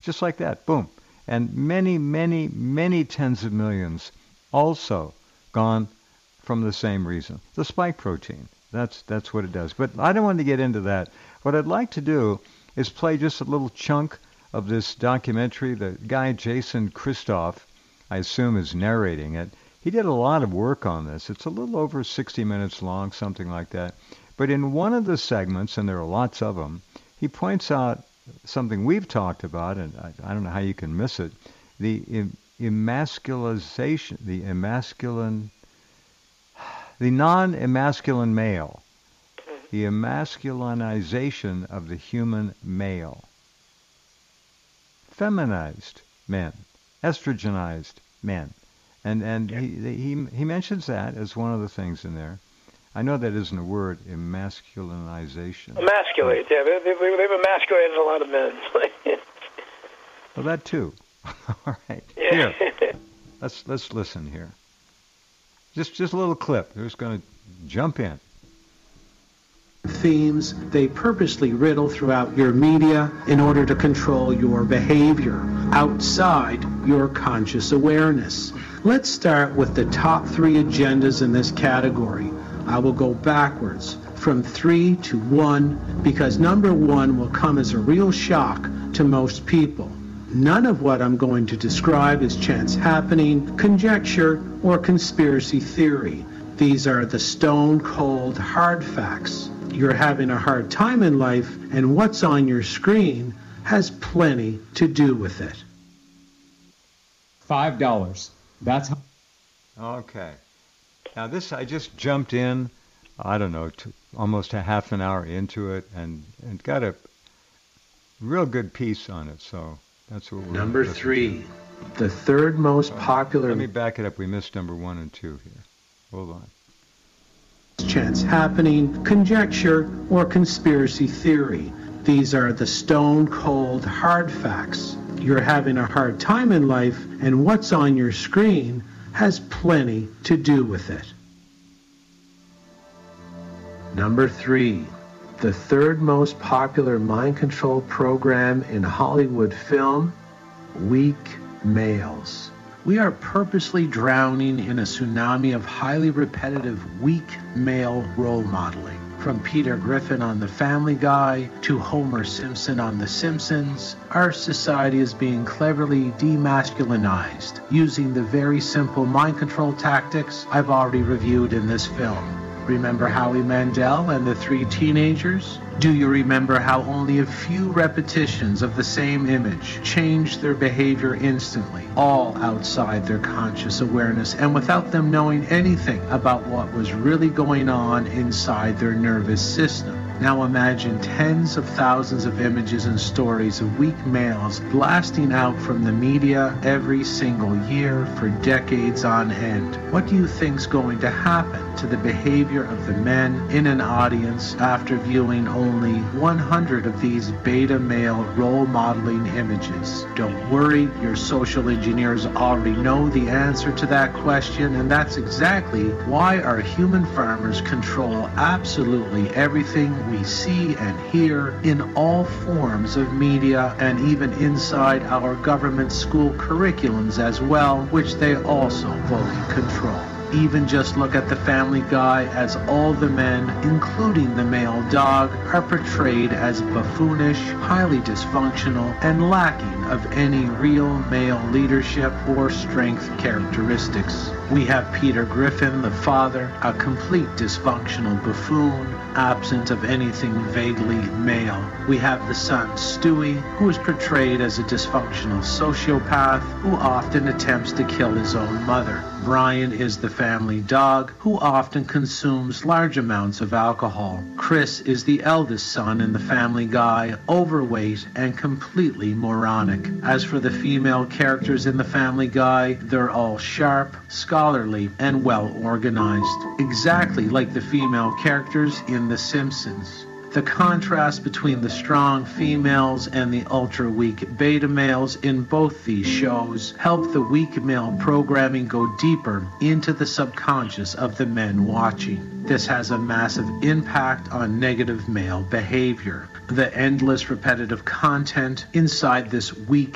just like that, boom. And many, many, many tens of millions also gone from the same reason, the spike protein. That's what it does. But I don't want to get into that. What I'd like to do is play just a little chunk of this documentary. The guy, Jason Christoff, I assume is narrating it. He did a lot of work on this. It's a little over 60 minutes long, something like that. But in one of the segments, and there are lots of them, he points out something we've talked about, and I don't know how you can miss it, the emasculization, the non-emasculine male, the emasculinization of the human male. Feminized men, estrogenized men. And he mentions that as one of the things in there. I know that isn't a word, emasculinization. Emasculate, yeah. They've emasculated a lot of men. Well, that too. All right. Yeah. Here, let's listen here. Just a little clip. We're just going to jump in. Themes they purposely riddle throughout your media in order to control your behavior outside your conscious awareness. Let's start with the top 3 agendas in this category. I will go backwards from 3 to 1 because number 1 will come as a real shock to most people. None of what I'm going to describe is chance happening, conjecture, or conspiracy theory. These are the stone-cold hard facts. You're having a hard time in life, and what's on your screen has plenty to do with it. $5. That's how. Okay. Now this, I just jumped in, I don't know, almost a half an hour into it, and got a real good piece on it, so that's what we're Number 3, the third most popular... Let me back it up. We missed number 1 and 2 here. Hold on. Chance happening, conjecture, or conspiracy theory. These are the stone-cold hard facts. You're having a hard time in life, and what's on your screen has plenty to do with it. Number 3, the third most popular mind control program in Hollywood film, weak males. We are purposely drowning in a tsunami of highly repetitive weak male role modeling. From Peter Griffin on The Family Guy to Homer Simpson on The Simpsons, our society is being cleverly demasculinized using the very simple mind control tactics I've already reviewed in this film. Remember Howie Mandel and the 3 teenagers? Do you remember how only a few repetitions of the same image changed their behavior instantly, all outside their conscious awareness and without them knowing anything about what was really going on inside their nervous system? Now imagine tens of thousands of images and stories of weak males blasting out from the media every single year for decades on end. What do you think's going to happen to the behavior of the men in an audience after viewing only 100 of these beta male role modeling images? Don't worry, your social engineers already know the answer to that question, and that's exactly why our human farmers control absolutely everything we see and hear in all forms of media and even inside our government school curriculums as well, which they also fully control. Even just look at The Family Guy, as all the men, including the male dog, are portrayed as buffoonish, highly dysfunctional, and lacking of any real male leadership or strength characteristics. We have Peter Griffin, the father, a complete dysfunctional buffoon, absent of anything vaguely male. We have the son, Stewie, who is portrayed as a dysfunctional sociopath who often attempts to kill his own mother. Brian is the family dog who often consumes large amounts of alcohol. Chris is the eldest son in The Family Guy, overweight and completely moronic. As for the female characters in The Family Guy, they're all sharp, scholarly, and well organized, exactly like the female characters in The Simpsons. The contrast between the strong females and the ultra-weak beta males in both these shows help the weak male programming go deeper into the subconscious of the men watching. This has a massive impact on negative male behavior. The endless repetitive content inside this weak